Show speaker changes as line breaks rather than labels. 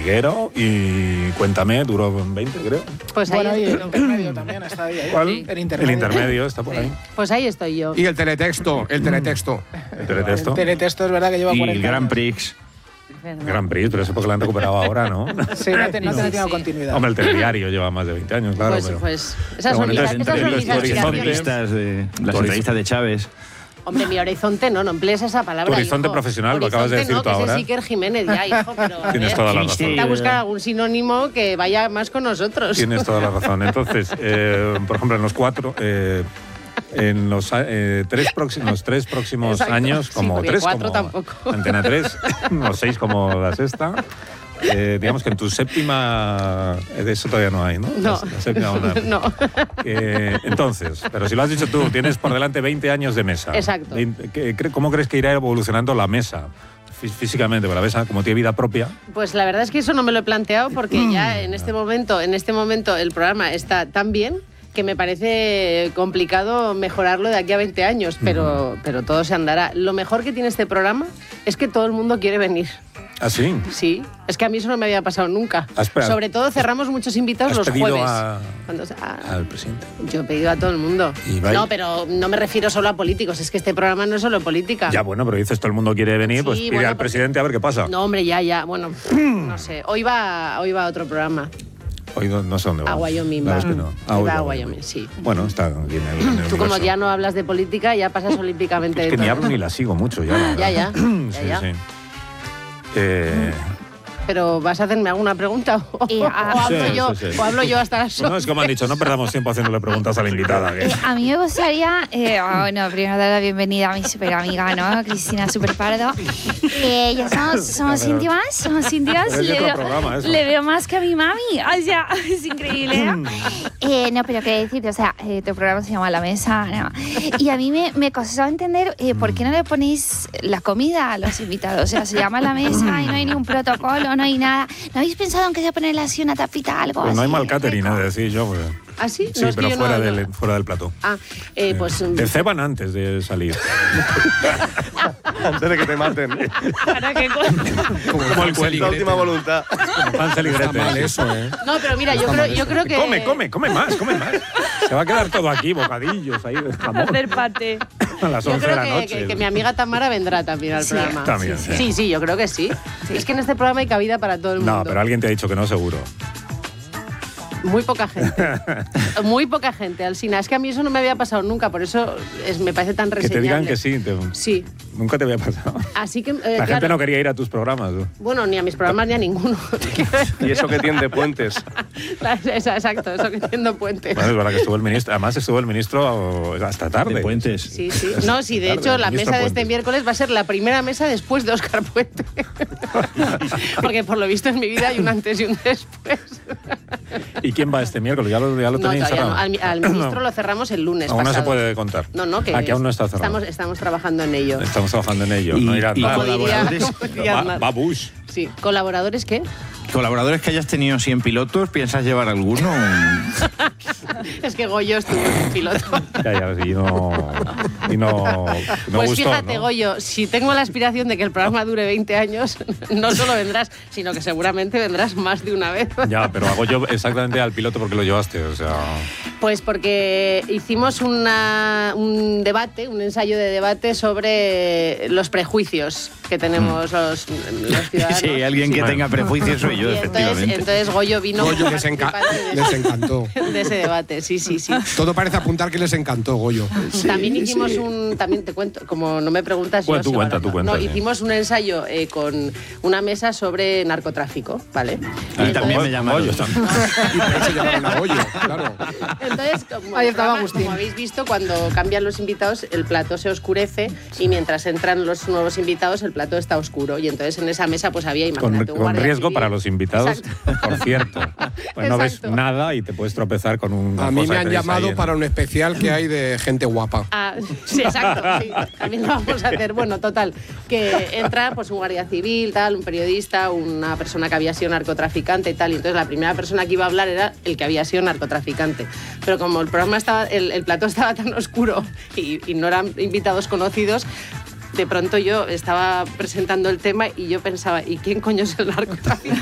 Hormiguero y Cuéntame, duró 20, creo.
Pues ahí
Bueno, y el
estoy.
intermedio también está ahí.
¿Cuál?
El
El
intermedio.
intermedio está por ahí.
Pues ahí estoy yo.
Y el teletexto.
El teletexto.
El teletexto es verdad que lleva
Y
40
Grand
años.
Prix.
Gran Prix, pero eso porque lo han recuperado ahora, ¿no?
Sí, no ha tenido
Sí.
continuidad.
Hombre, el telediario lleva más de 20 años, claro.
Pues,
pero...
esas
pero
son
bueno,
mis
entonces,
aspiraciones.
Las entrevistas de Chávez.
Hombre, mi horizonte no emplees esa palabra.
Tu horizonte
hijo.
profesional, lo acabas de decir
Horizonte
tú
no, que
ahora.
ese es Iker Jiménez ya, hijo, pero
Tienes toda la razón.
intenta buscar algún sinónimo que vaya más con nosotros.
Tienes toda la razón. Entonces, por ejemplo, en los cuatro... en los tres próximos
Exacto.
años,
Sí,
como
porque
3,
cuatro
como
tampoco.
Antena 3, o 6 como la sexta. Digamos que en tu séptima, de eso todavía no hay, ¿no?
No.
La séptima onda.
No.
Entonces, pero si lo has dicho tú, tienes por delante 20 años de mesa.
Exacto.
¿Cómo crees que irá evolucionando la mesa? Físicamente, porque la mesa, como tiene vida propia.
Pues la verdad es que eso no me lo he planteado porque ya en este momento el programa está tan bien que me parece complicado mejorarlo de aquí a 20 años, pero todo se andará. Lo mejor que tiene este programa es que todo el mundo quiere venir.
¿Ah, sí?
Sí, es que a mí eso no me había pasado nunca. Sobre todo cerramos muchos invitados los jueves.
Al presidente?
Yo he pedido a todo el mundo.
Ibai.
No, pero no me refiero solo a políticos, es que este programa no es solo política.
Ya, bueno, pero dices todo el mundo quiere venir,
Sí,
pues pide
bueno,
al presidente a ver qué pasa.
No, hombre, ya, bueno, no sé. Hoy va a otro programa.
Hoy no sé dónde va.
A Wyoming
La
va.
verdad es que no.
Hoy va
va
a Wyoming, sí.
Bueno, está aquí en el
Tú como
universo.
ya no hablas de política, ya pasas olímpicamente
Es
de
que ni
todo.
hablo ni la sigo mucho ya. la
Ya.
verdad. Sí.
Pero ¿vas a hacerme alguna pregunta? ¿O hablo yo hasta las
No, es como han dicho, no perdamos tiempo haciéndole preguntas a la invitada.
A mí me gustaría, bueno, primero dar la bienvenida a mi super amiga, ¿no? Cristina Super Pardo. Ya somos íntimas,
Es de otro programa, eso.
Le veo más que a mi mami, o sea, es increíble, ¿no? No, pero qué decirte, o sea, tu programa se llama La Mesa, ¿no? Y a mí me costó entender por qué no le ponéis la comida a los invitados, o sea, se llama La Mesa y no hay ningún protocolo, no hay nada. ¿No habéis pensado en que se ponerle así una tapita, algo
Pues
así?
no hay mal catering, de decir yo. Pues.
¿Ah, sí?
Sí,
No, es que
pero
yo
fuera,
no-
fuera del plató.
Pues...
Te ceban antes de salir.
Antes de que te maten.
Como el cuento.
La última voluntad.
Como Hansel y
Está
Gretel.
mal eso, ¿eh?
No, pero mira, yo creo que...
Come más. Se va a quedar todo aquí, bocadillos ahí de jamón.
Hacer pate.
A las
Yo
11 de
creo
la noche.
que mi amiga Tamara vendrá también al programa.
también, sí.
Sí, yo creo que sí. Es que en este programa hay cabida para todo el mundo.
No, pero alguien te ha dicho que no, seguro.
Muy poca gente. Muy poca gente, Alsina. Es que a mí eso no me había pasado nunca, por eso me parece tan
Que
reseñable.
te digan que sí.
Sí.
Nunca te había pasado.
Así que...
La gente no quería ir a tus programas. ¿No?
Bueno, ni a mis programas ni a ninguno.
Y eso que tiende puentes.
Exacto, eso que tiendo puentes.
Bueno, es verdad que estuvo el ministro. Además estuvo el ministro hasta tarde.
De Puentes.
Sí. No, sí, de hecho, la
Ministro
mesa de este
Puentes.
miércoles va a ser la primera mesa después de Óscar Puente. Porque por lo visto en mi vida hay un antes y un después.
¿Y quién va este miércoles? ¿Ya lo
No,
tenéis
todavía no.
cerrado?
Al ministro
No.
lo cerramos el lunes
Aún no
pasado.
se puede contar.
No, que
Aquí aún no está cerrado.
Estamos trabajando en ello.
Estamos trabajando en ello.
Y-
no irá
y
nada.
Como diría-
colaboradores.
como diría Aznar.
Va Bush.
Sí. ¿Colaboradores qué?
¿Colaboradores que hayas tenido 100 pilotos? ¿Piensas llevar alguno?
Es que Goyo estuvo en piloto.
Ya, sí, no
Pues
gustó,
fíjate,
¿no?
Goyo, si tengo la aspiración de que el programa dure 20 años, no solo vendrás, sino que seguramente vendrás más de una vez.
Ya, pero hago yo exactamente al piloto porque lo llevaste, o sea...
Pues porque hicimos un debate, un ensayo de debate sobre los prejuicios que tenemos los ciudadanos.
Sí, alguien que
Sí.
tenga prejuicios soy yo,
Y
efectivamente.
entonces Goyo vino
Goyo
como
les
participante
encantó.
de ese debate, sí.
Todo parece apuntar que les encantó, Goyo.
También hicimos también te cuento, como no me preguntas,
Bueno,
yo sigo
tú
hablando.
cuenta,
No,
sí.
hicimos un ensayo con una mesa sobre narcotráfico, ¿vale?
A mí también me
Goyo
llamaron.
también.
Y por eso llamaron a Goyo, claro.
Entonces, como,
Ahí estaba
programa,
Agustín.
como habéis visto, cuando cambian los invitados, el plató se oscurece y mientras entran los nuevos invitados, el plató está oscuro. Y entonces en esa mesa pues había, imagínate, un
Con
guardia
riesgo
civil.
para los invitados,
Exacto.
por cierto. Pues no ves
Exacto.
nada y te puedes tropezar con un...
A mí me han llamado para un especial que hay de gente guapa.
Ah, sí, exacto. Sí, también lo vamos a hacer. Bueno, total, que entra pues un guardia civil, tal, un periodista, una persona que había sido narcotraficante y tal. Y entonces la primera persona que iba a hablar era el que había sido narcotraficante. Pero como el programa estaba, el plató estaba tan oscuro y no eran invitados conocidos, de pronto yo estaba presentando el tema y yo pensaba, ¿y quién coño es el narcotraficante?